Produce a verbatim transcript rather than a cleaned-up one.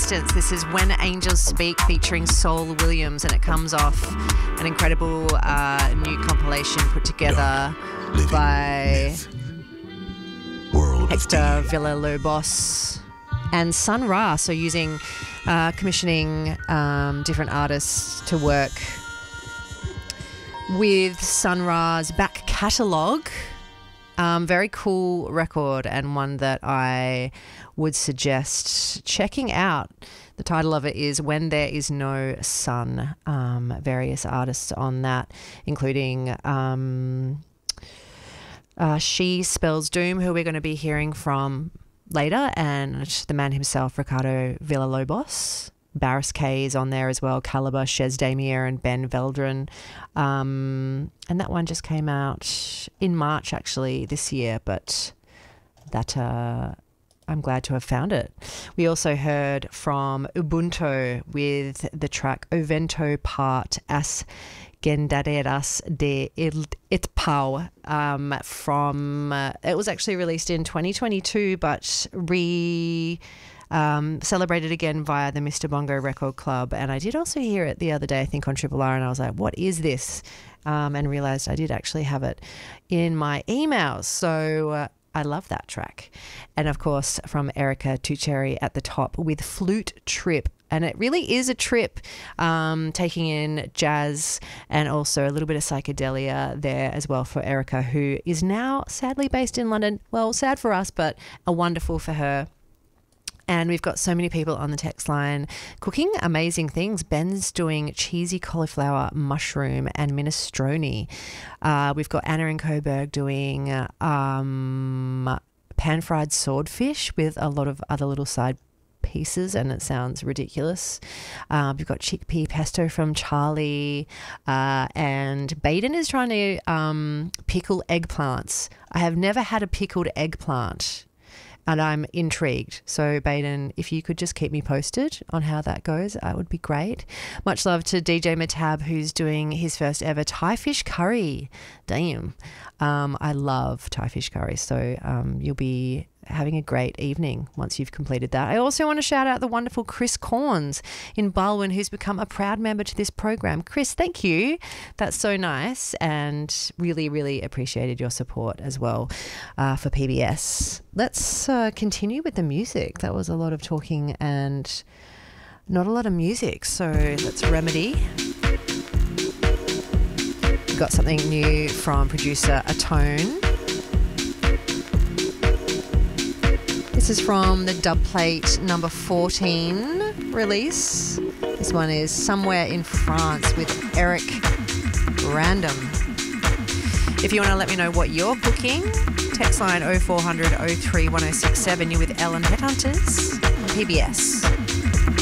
Distance. This is When Angels Speak featuring Saul Williams, and it comes off an incredible uh, new compilation put together Living by myth. World Hector of Villalobos and Sun Ra, so using uh, commissioning um, different artists to work with Sun Ra's back catalogue. Um, very cool record, and one that I would suggest checking out. The title of it is When There Is No Sun. Um, various artists on that, including um, uh, She Spells Doom, who we're going to be hearing from later, and the man himself, Ricardo Villalobos. Barris K is on there as well, Caliber, Shez Damier and Ben Veldren. Um, and that one just came out in March, actually, this year, but that uh, I'm glad to have found it. We also heard from Ubuntu with the track Ovento Part As Gendaderas de Itpau um, from, uh, it was actually released in twenty twenty-two, but re... Um, celebrated again via the Mister Bongo Record Club, and I did also hear it the other day, I think on Triple R, and I was like, what is this? Um, and realised I did actually have it in my emails, so uh, I love that track. And of course from Erica Tucheri at the top with Flute Trip, and it really is a trip, um, taking in jazz and also a little bit of psychedelia there as well for Erica, who is now sadly based in London. Well, sad for us, but a wonderful for her. And we've got so many people on the text line cooking amazing things. Ben's doing cheesy cauliflower, mushroom and minestrone. Uh, we've got Anna in Coburg doing um, pan-fried swordfish with a lot of other little side pieces, and it sounds ridiculous. Uh, we've got chickpea pesto from Charlie, uh, and Baden is trying to um, pickle eggplants. I have never had a pickled eggplant, and I'm intrigued. So, Baden, if you could just keep me posted on how that goes, that would be great. Much love to D J Matab, who's doing his first ever Thai fish curry. Damn. Um, I love Thai fish curry. So um, you'll be having a great evening once you've completed that. I also want to shout out the wonderful Chris Corns in Balwyn, who's become a proud member to this program. Chris, thank you. That's so nice, and really, really appreciated your support as well uh, for P B S. Let's uh, continue with the music. That was a lot of talking and not a lot of music, so let's remedy. Got something new from producer Atone. This is from the Dubplate number fourteen release. This one is Somewhere in France with Eric Random. If you want to let me know what you're cooking, text line oh four hundred oh three one oh six seven. You're with Ellen Headhunters on P B S.